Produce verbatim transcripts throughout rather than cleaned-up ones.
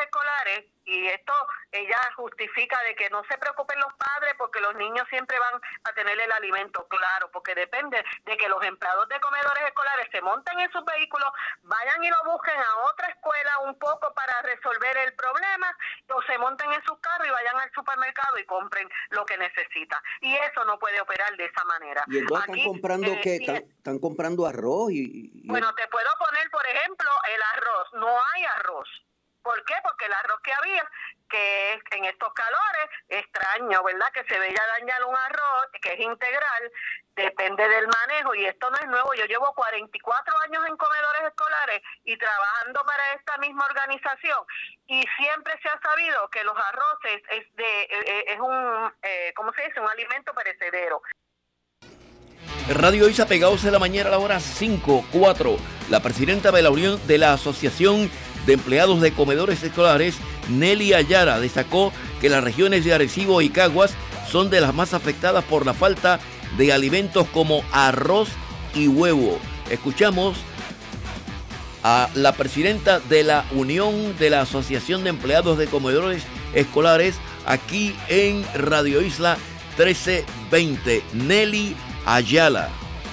escolares, y esto ella justifica de que no se preocupen los padres porque los niños siempre van a tener el alimento, claro, porque depende de que los empleados de comedores escolares se monten en sus vehículos, vayan y lo busquen a otra escuela un poco para resolver el problema, o se monten en sus carros y vayan al supermercado y compren lo que necesitan. Y eso no puede operar de esa manera. ¿Y entonces Aquí, están comprando eh, qué? ¿Están, ¿Están comprando arroz? Y, y... Bueno, te puedo poner, por ejemplo, el arroz. No hay arroz. ¿Por qué? Porque el arroz que había, que en estos calores, extraño, ¿verdad? Que se veía dañar un arroz, que es integral, depende del manejo, y esto no es nuevo. Yo llevo cuarenta y cuatro años en comedores escolares y trabajando para esta misma organización, y siempre se ha sabido que los arroces es de es un, eh, ¿cómo se dice? Un alimento perecedero. Radio Isa, pegados en la mañana a la hora cinco cuatro. La presidenta de la Unión de la Asociación de Empleados de Comedores Escolares, Nelly Ayala, destacó que las regiones de Arecibo y Caguas son de las más afectadas por la falta de alimentos como arroz y huevo. Escuchamos a la presidenta de la Unión de la Asociación de Empleados de Comedores Escolares aquí en Radio Isla trece veinte, Nelly Ayala.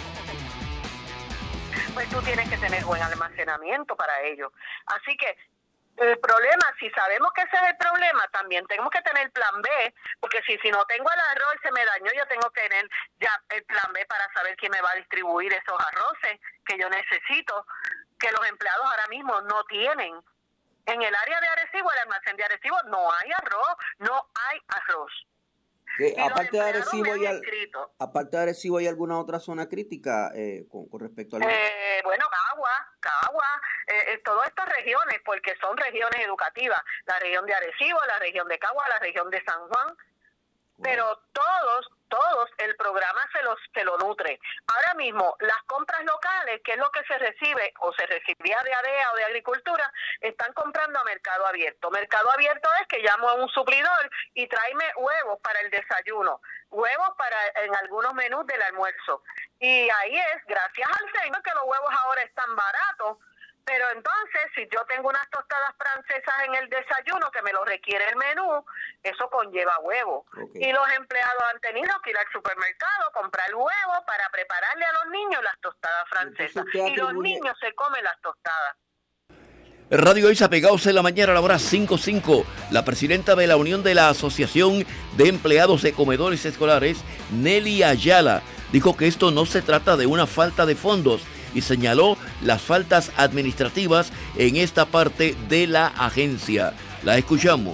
Pues tú tienes que tener buen almacenamiento para ello. Así que el problema, si sabemos que ese es el problema, también tenemos que tener plan B, porque si, si no tengo el arroz y se me dañó, yo tengo que tener ya el plan B para saber quién me va a distribuir esos arroces que yo necesito, que los empleados ahora mismo no tienen. En el área de Arecibo, el almacén de Arecibo, no hay arroz, no hay arroz. Eh, aparte, de Arecibo hay al, aparte de Arecibo, ¿hay alguna otra zona crítica eh, con, con respecto al... Eh, bueno, Cagua, Cagua, eh, eh, todas estas regiones, porque son regiones educativas, la región de Arecibo, la región de Cagua, la región de San Juan, wow. Pero todos, todos, el programa se los se lo nutre. Ahora mismo, las compras locales, que es lo que se recibe, o se recibía de A D E A o de Agricultura, están comprando a mercado abierto. Mercado abierto es que llamo a un suplidor y tráeme huevos para el desayuno, huevos para en algunos menús del almuerzo. Y ahí es, gracias al Señor, que los huevos ahora están baratos. Pero entonces, si yo tengo unas tostadas francesas en el desayuno que me lo requiere el menú, eso conlleva huevo. Okay. Y los empleados han tenido que ir al supermercado, comprar huevo para prepararle a los niños las tostadas francesas. Y los niños se comen las tostadas. Radio Isa, pegados en la mañana a la hora cinco cinco. La presidenta de la Unión de la Asociación de Empleados de Comedores Escolares, Nelly Ayala, dijo que esto no se trata de una falta de fondos, y señaló las faltas administrativas en esta parte de la agencia. La escuchamos.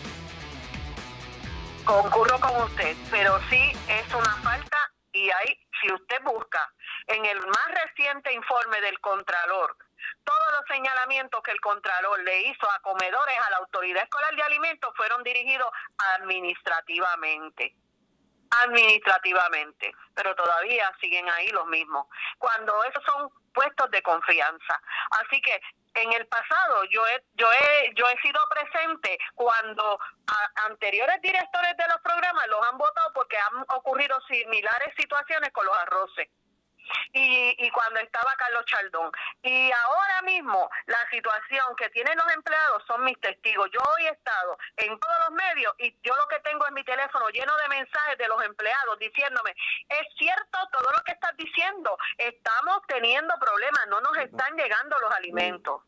Concurro con usted, pero sí es una falta, y ahí, si usted busca en el más reciente informe del Contralor, todos los señalamientos que el Contralor le hizo a comedores, a la Autoridad Escolar de Alimentos, fueron dirigidos administrativamente. administrativamente, pero todavía siguen ahí los mismos, cuando esos son puestos de confianza. Así que en el pasado yo he yo he yo he sido presente cuando a, anteriores directores de los programas los han votado porque han ocurrido similares situaciones con los arroces. Y, y cuando estaba Carlos Chaldón. Y ahora mismo la situación que tienen los empleados son mis testigos. Yo hoy he estado en todos los medios y yo lo que tengo en mi teléfono lleno de mensajes de los empleados diciéndome, es cierto todo lo que estás diciendo, estamos teniendo problemas, no nos están llegando los alimentos.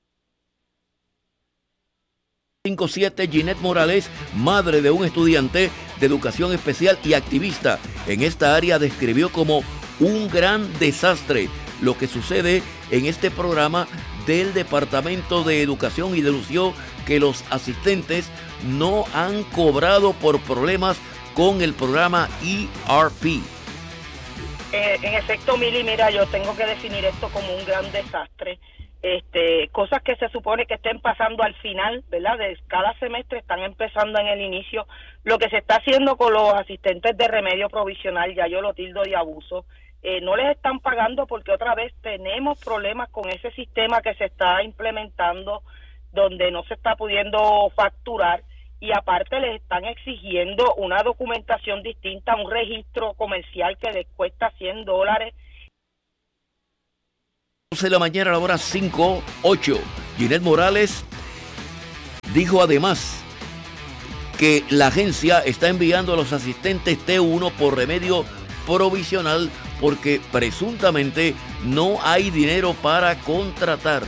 cinco siete, Ginette Morales, madre de un estudiante de educación especial y activista en esta área, describió como un gran desastre lo que sucede en este programa del Departamento de Educación, y denunció que los asistentes no han cobrado por problemas con el programa E R P. Eh, en efecto, Mili, mira, yo tengo que definir esto como un gran desastre. Este, cosas que se supone que estén pasando al final, ¿verdad? De cada semestre están empezando en el inicio. Lo que se está haciendo con los asistentes de remedio provisional, ya yo lo tildo de abuso. Eh, no les están pagando porque otra vez tenemos problemas con ese sistema que se está implementando, donde no se está pudiendo facturar, y aparte les están exigiendo una documentación distinta, un registro comercial que les cuesta cien dólares. doce de la mañana a la hora cinco ocho. Ginette Morales Dijo además que la agencia está enviando a los asistentes T uno por remedio provisional porque presuntamente no hay dinero para contratar.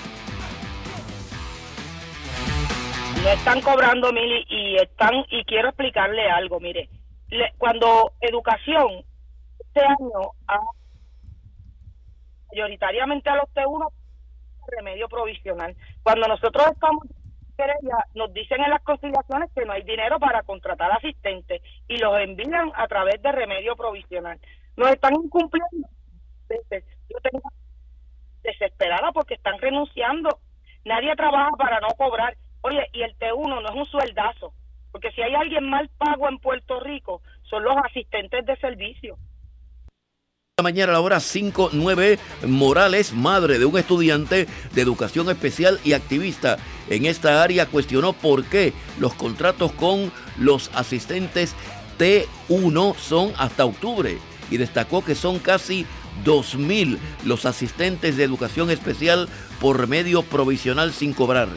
No están cobrando, Mili, y están y quiero explicarle algo. Mire, le, cuando educación este año ha mayoritariamente a los T uno remedio provisional. Cuando nosotros estamos nos dicen en las conciliaciones que no hay dinero para contratar asistentes y los envían a través de remedio provisional. Nos están incumpliendo. Yo tengo desesperada porque están renunciando. Nadie trabaja para no cobrar. Oye, y el T uno no es un sueldazo, porque si hay alguien mal pago en Puerto Rico, son los asistentes de servicio. Mañana a la hora cinco nueve, Morales, madre de un estudiante de educación especial y activista en esta área, cuestionó por qué los contratos con los asistentes T uno son hasta octubre y destacó que son casi dos mil los asistentes de educación especial por remedio provisional sin cobrar.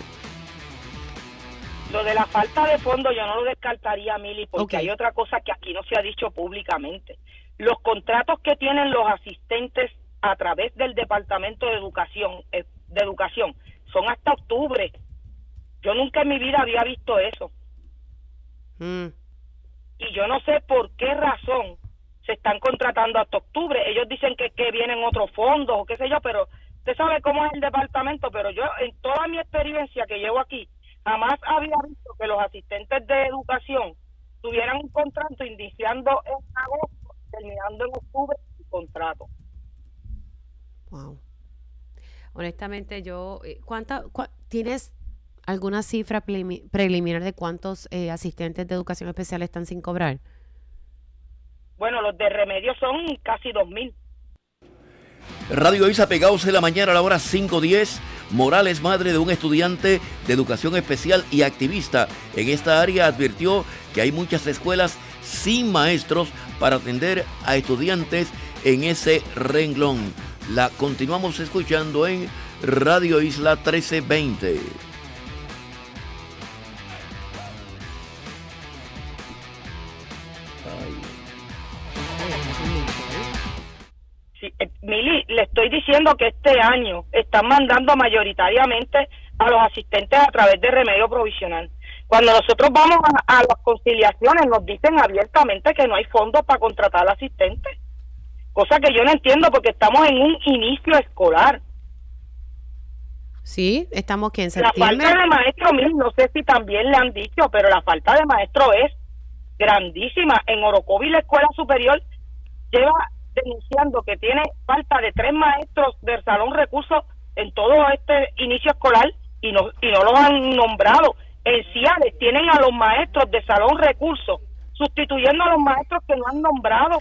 Lo de la falta de fondos yo no lo descartaría, Mili, porque okay. hay otra cosa que aquí no se ha dicho públicamente. Los contratos que tienen los asistentes a través del Departamento de Educación, eh, de Educación son hasta octubre. Yo nunca en mi vida había visto eso. Mm. Y yo no sé por qué razón se están contratando hasta octubre. Ellos dicen que, que vienen otros fondos o qué sé yo, pero usted sabe cómo es el departamento, pero yo en toda mi experiencia que llevo aquí, jamás había visto que los asistentes de educación tuvieran un contrato iniciando en agosto, terminando en octubre el contrato. Wow. Honestamente, yo, ¿cuánta, cua, ¿tienes alguna cifra preliminar de cuántos eh, asistentes de educación especial están sin cobrar? Bueno, los de remedio son casi dos mil. Radio Isa pegados en la mañana a la hora cinco diez. Morales, madre de un estudiante de educación especial y activista en esta área, advirtió que hay muchas escuelas sin maestros para atender a estudiantes en ese renglón. La continuamos escuchando en Radio Isla trece veinte. Sí, eh, Mili, le estoy diciendo que este año están mandando mayoritariamente a los asistentes a través de remedio provisional. Cuando nosotros vamos a, a las conciliaciones nos dicen abiertamente que no hay fondos para contratar asistentes, cosa que yo no entiendo porque estamos en un inicio escolar. Sí, estamos que en septiembre. La falta de maestro, Mili, no sé si también le han dicho, pero la falta de maestro es grandísima. En Orocovi la escuela superior lleva denunciando que tiene falta de tres maestros del salón recursos en todo este inicio escolar y no y no los han nombrado. En Ciales tienen a los maestros de salón recursos sustituyendo a los maestros que no han nombrado,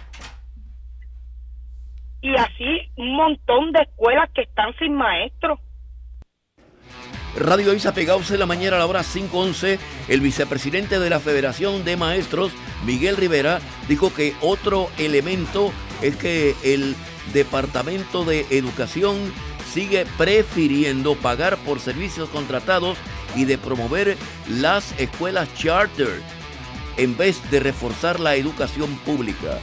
y así un montón de escuelas que están sin maestros. Radio Isa pegados en la mañana a la hora cinco once. El vicepresidente de la Federación de Maestros, Miguel Rivera, dijo que otro elemento es que el Departamento de Educación sigue prefiriendo pagar por servicios contratados y de promover las escuelas charter en vez de reforzar la educación pública.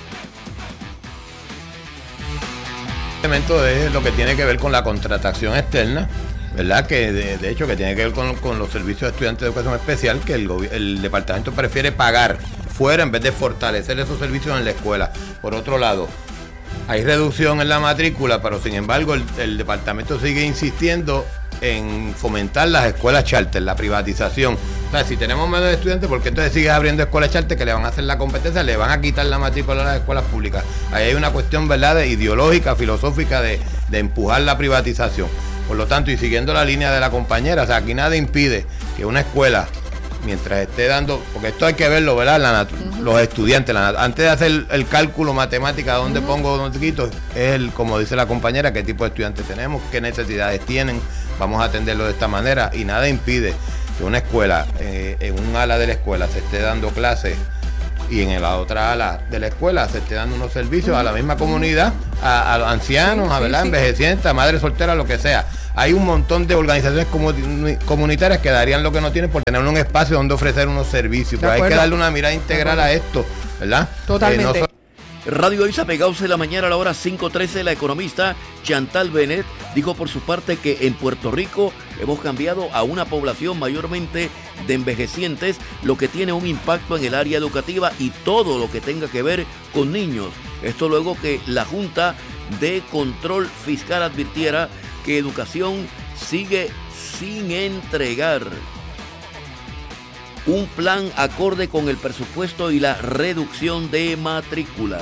El elemento es lo que tiene que ver con la contratación externa, ¿verdad? Que de, de hecho que tiene que ver con, con los servicios de estudiantes de educación especial, que el, el departamento prefiere pagar fuera en vez de fortalecer esos servicios en la escuela. Por otro lado, hay reducción en la matrícula, pero sin embargo el, el departamento sigue insistiendo en fomentar las escuelas charter, la privatización. O sea, si tenemos menos estudiantes, ¿por qué entonces sigues abriendo escuelas charter que le van a hacer la competencia? Le van a quitar la matrícula a las escuelas públicas. Ahí hay una cuestión, ¿verdad?, de ideológica, filosófica de, de empujar la privatización. Por lo tanto, y siguiendo la línea de la compañera, o sea, aquí nada impide que una escuela, mientras esté dando, porque esto hay que verlo, ¿verdad? La uh-huh. Los estudiantes, la, antes de hacer el, el cálculo matemática, dónde uh-huh. pongo, dónde quito, es el, como dice la compañera, qué tipo de estudiantes tenemos, qué necesidades tienen, vamos a atenderlo de esta manera, y nada impide que una escuela, eh, en un ala de la escuela se esté dando clases y en la otra ala de la escuela se esté dando unos servicios uh-huh. a la misma comunidad, a, a los ancianos, sí, a, ¿verdad? Sí, sí. envejecientes, a madres solteras, lo que sea. hay un montón de organizaciones comunitarias que darían lo que no tienen por tener un espacio donde ofrecer unos servicios. Pero hay que darle una mirada integral a esto, ¿verdad? Totalmente. Eh, no so- Radio Isa Pegados en la mañana a la hora cinco trece, la economista Chantal Bennett dijo por su parte que en Puerto Rico hemos cambiado a una población mayormente de envejecientes, lo que tiene un impacto en el área educativa y todo lo que tenga que ver con niños. Esto luego que la Junta de Control Fiscal advirtiera que educación sigue sin entregar un plan acorde con el presupuesto y la reducción de matrícula.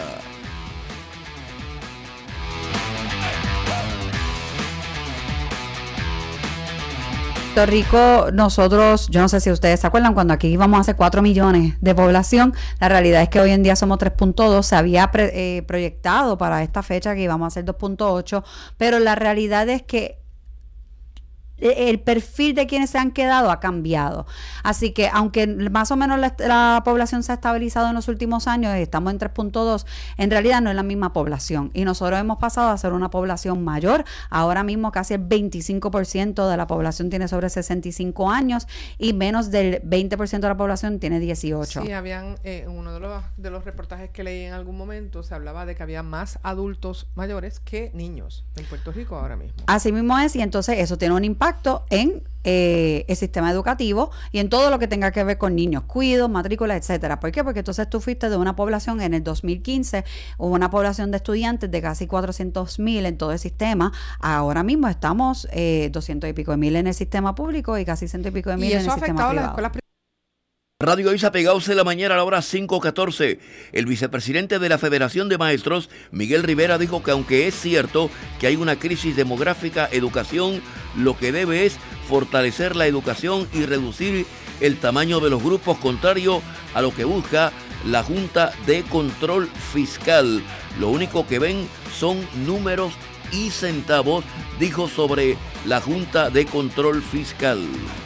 Puerto Rico, nosotros, yo no sé si ustedes se acuerdan, cuando aquí íbamos a hacer cuatro millones de población, la realidad es que hoy en día somos tres punto dos, se había pre, eh, proyectado para esta fecha que íbamos a hacer dos punto ocho, pero la realidad es que el perfil de quienes se han quedado ha cambiado. Así que aunque más o menos la, la población se ha estabilizado en los últimos años, estamos en tres punto dos, en realidad no es la misma población. Y nosotros hemos pasado a ser una población mayor. Ahora mismo casi el veinticinco por ciento de la población tiene sobre sesenta y cinco años y menos del veinte por ciento de la población tiene dieciocho. Sí, habían, eh, uno de los, de los reportajes que leí en algún momento, se hablaba de que había más adultos mayores que niños en Puerto Rico ahora mismo. Así mismo es, y entonces eso tiene un impacto en eh, el sistema educativo y en todo lo que tenga que ver con niños, cuidos, matrículas, etcétera. ¿Por qué? Porque entonces tú fuiste de una población en el dos mil quince, hubo una población de estudiantes de casi cuatrocientos mil en todo el sistema. Ahora mismo estamos eh, doscientos y pico de mil en el sistema público y casi ciento y pico de mil en el sistema privado. Radio Isa Pegados en la mañana a la hora cinco catorce. El vicepresidente de la Federación de Maestros, Miguel Rivera, dijo que aunque es cierto que hay una crisis demográfica, educación, lo que debe es fortalecer la educación y reducir el tamaño de los grupos, contrario a lo que busca la Junta de Control Fiscal. Lo único que ven son números y centavos, dijo sobre la Junta de Control Fiscal.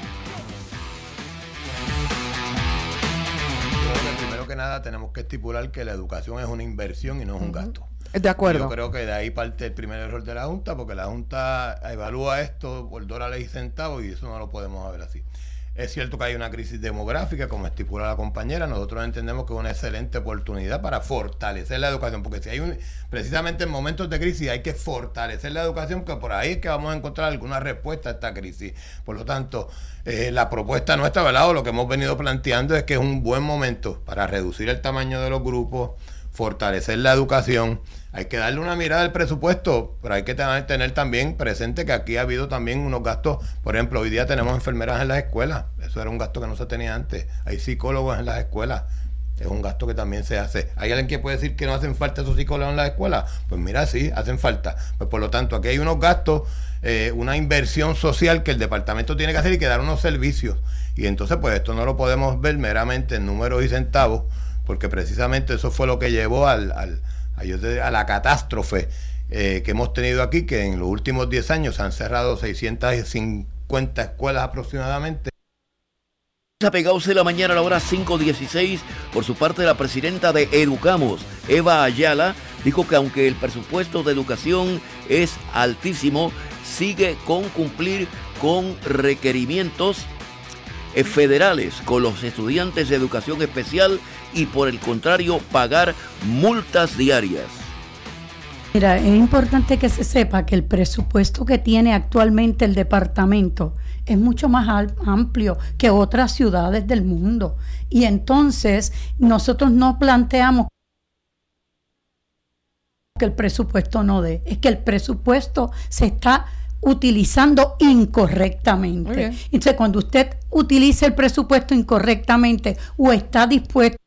Que nada tenemos que estipular que la educación es una inversión y no es un gasto. De acuerdo. Yo creo que de ahí parte el primer error de la Junta, porque la Junta evalúa esto por dólares y centavos y eso no lo podemos ver así. Es cierto que hay una crisis demográfica, como estipula la compañera. Nosotros entendemos que es una excelente oportunidad para fortalecer la educación, porque si hay un, precisamente en momentos de crisis hay que fortalecer la educación, que por ahí es que vamos a encontrar alguna respuesta a esta crisis. Por lo tanto, eh, la propuesta nuestra, ¿verdad? O lo que hemos venido planteando es que es un buen momento para reducir el tamaño de los grupos, fortalecer la educación. Hay que darle una mirada al presupuesto, pero hay que tener, tener también presente que aquí ha habido también unos gastos. Por ejemplo, hoy día tenemos enfermeras en las escuelas. Eso era un gasto que no se tenía antes. Hay psicólogos en las escuelas. Es un gasto que también se hace. ¿Hay alguien que puede decir que no hacen falta esos psicólogos en las escuelas? Pues mira, sí, hacen falta. Pues por lo tanto, aquí hay unos gastos, eh, una inversión social que el departamento tiene que hacer y que dar unos servicios. Y entonces, pues esto no lo podemos ver meramente en números y centavos, porque precisamente eso fue lo que llevó al... al a la catástrofe eh, que hemos tenido aquí, que en los últimos diez años se han cerrado seiscientas cincuenta escuelas aproximadamente. Pegados en la mañana a la hora cinco dieciséis. Por su parte, la presidenta de Educamos, Eva Ayala, dijo que aunque el presupuesto de educación es altísimo, sigue con cumplir con requerimientos federales con los estudiantes de educación especial y por el contrario pagar multas diarias. Mira, es importante que se sepa que el presupuesto que tiene actualmente el departamento es mucho más al- amplio que otras ciudades del mundo y entonces nosotros no planteamos que el presupuesto no dé, es que el presupuesto se está utilizando incorrectamente. Entonces, cuando usted utiliza el presupuesto incorrectamente o está dispuesto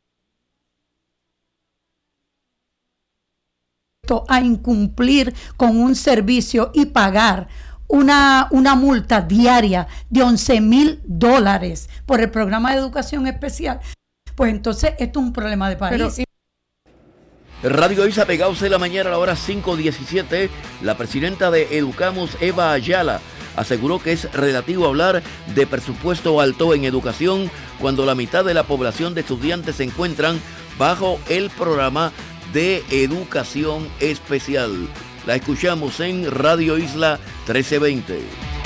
a incumplir con un servicio y pagar una, una multa diaria de once mil dólares por el programa de educación especial, pues entonces esto es un problema de país. Pero, Radio Isa Pegados en la mañana a la hora cinco diecisiete. La presidenta de Educamos, Eva Ayala, aseguró que es relativo hablar de presupuesto alto en educación cuando la mitad de la población de estudiantes se encuentran bajo el programa de educación especial. La escuchamos en Radio Isla trece veinte.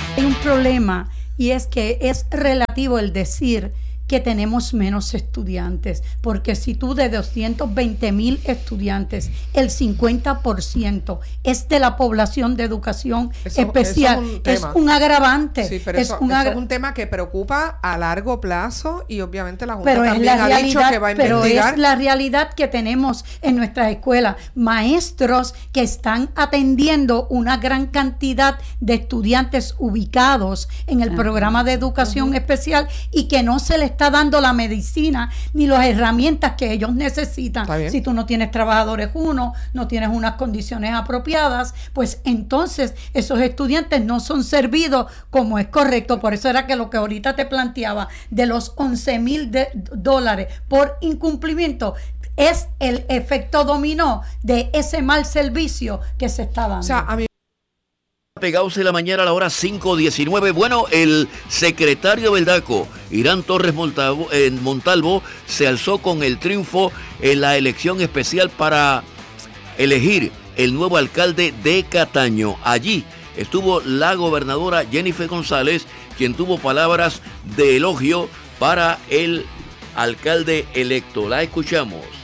Hay un problema y es que es relativo el decir que tenemos menos estudiantes, porque si tú de doscientos veinte mil estudiantes, el cincuenta por ciento es de la población de educación eso, especial, eso es, un es un agravante. Sí, pero es, eso, un agra- eso es un tema que preocupa a largo plazo y obviamente la Junta pero también ha realidad, dicho que va a investigar. Pero es la realidad que tenemos en nuestras escuelas, maestros que están atendiendo una gran cantidad de estudiantes ubicados en el uh-huh. programa de educación uh-huh. especial y que no se les está dando la medicina ni las herramientas que ellos necesitan. Si tú no tienes trabajadores uno, no tienes unas condiciones apropiadas, pues entonces esos estudiantes no son servidos como es correcto. Por eso era que lo que ahorita te planteaba de los once mil dólares por incumplimiento es el efecto dominó de ese mal servicio que se está dando. O sea, a mí Pegados en la mañana a la hora cinco diecinueve. Bueno, el secretario del DACO, Irán Torres Montalvo, eh, Montalvo, se alzó con el triunfo en la elección especial para elegir el nuevo alcalde de Cataño. Allí estuvo la gobernadora Jennifer González, quien tuvo palabras de elogio para el alcalde electo. La escuchamos.